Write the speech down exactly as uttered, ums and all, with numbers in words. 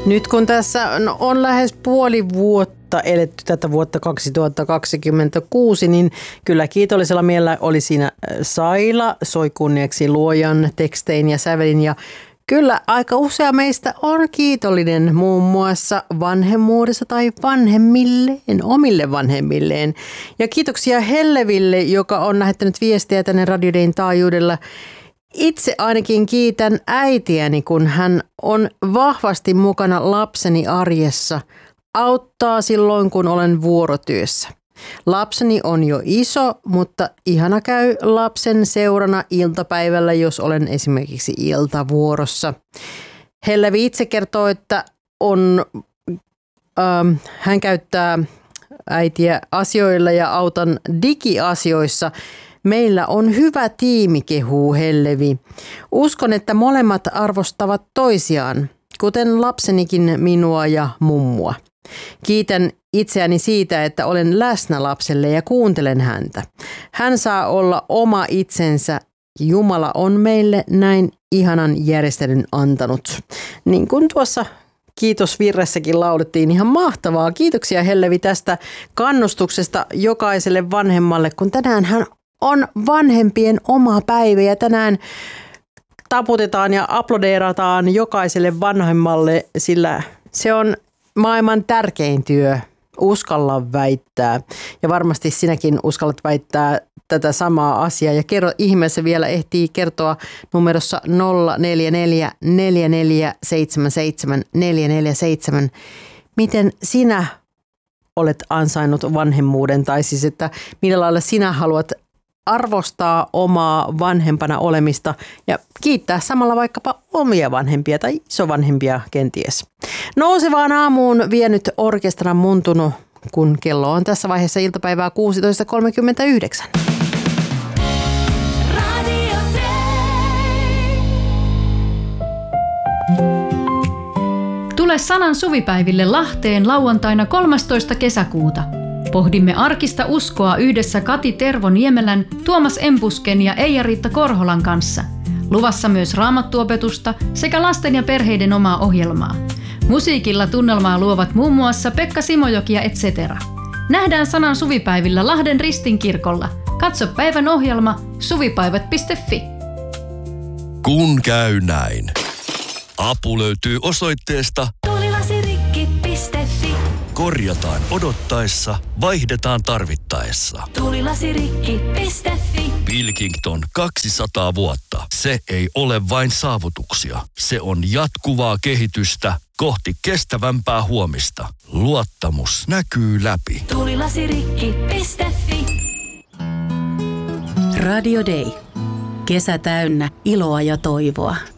Nyt kun tässä no, on lähes puoli vuotta eletty tätä vuotta kaksituhattakaksikymmentäkuusi, niin kyllä kiitollisella mielellä oli siinä Saila, soi kunniaksi luojan tekstein ja sävelin. Ja kyllä aika usea meistä on kiitollinen muun muassa vanhemmuudessa tai vanhemmilleen, omille vanhemmilleen. Ja kiitoksia Helleville, joka on lähettänyt viestiä tänne Radio Dayn taajuudella. Itse ainakin kiitän äitiäni, kun hän on vahvasti mukana lapseni arjessa. Auttaa silloin, kun olen vuorotyössä. Lapseni on jo iso, mutta ihana käy lapsen seurana iltapäivällä, jos olen esimerkiksi iltavuorossa. Hellevi itse kertoo, että on, ähm, hän käyttää äitiä asioilla ja autan digiasioissa. Meillä on hyvä tiimi, kehuu Hellevi. Uskon, että molemmat arvostavat toisiaan, kuten lapsenikin minua ja mummua. Kiitän itseäni siitä, että olen läsnä lapselle ja kuuntelen häntä. Hän saa olla oma itsensä. Jumala on meille näin ihanan järjestelyn antanut. Niin kuin tuossa kiitosvirressäkin laulettiin, ihan mahtavaa. Kiitoksia Hellevi tästä kannustuksesta jokaiselle vanhemmalle, kun tänään hän on vanhempien oma päivä ja tänään taputetaan ja aplodeerataan jokaiselle vanhemmalle, sillä se on maailman tärkein työ. Uskalla väittää. Ja varmasti sinäkin uskallat väittää tätä samaa asiaa. Ja kerro ihmeessä vielä ehtii kertoa numerossa nolla neljä neljä neljä neljä seitsemän seitsemän neljä neljä seitsemän. Miten sinä olet ansainnut vanhemmuuden? Tai siis, että millä lailla sinä haluat arvostaa omaa vanhempana olemista ja kiittää samalla vaikkapa omia vanhempia tai isovanhempia kenties. Nousevaan aamuun vienyt orkestran muntunut, kun kello on tässä vaiheessa iltapäivää kuusitoista kolmekymmentäyhdeksän. Tule Sanan suvipäiville Lahteen lauantaina kolmastoista kesäkuuta. Pohdimme arkista uskoa yhdessä Kati Tervo-Niemelän, Tuomas Empusken ja Eija-Riitta Korholan kanssa. Luvassa myös raamattuopetusta sekä lasten ja perheiden omaa ohjelmaa. Musiikilla tunnelmaa luovat muun muassa Pekka Simojoki ja et cetera. Nähdään Sanan suvipäivillä Lahden Ristinkirkolla. Katso päivän ohjelma suvipäivät piste fi. Kun käy näin. Apu löytyy osoitteesta tuulilasirikki piste fi. Korjataan odottaessa, vaihdetaan tarvittaessa. tuulilasirikki piste fi. Pilkington kaksisataa vuotta. Se ei ole vain saavutuksia. Se on jatkuvaa kehitystä kohti kestävämpää huomista. Luottamus näkyy läpi. tuulilasirikki piste fi. Radio Day. Kesä täynnä iloa ja toivoa.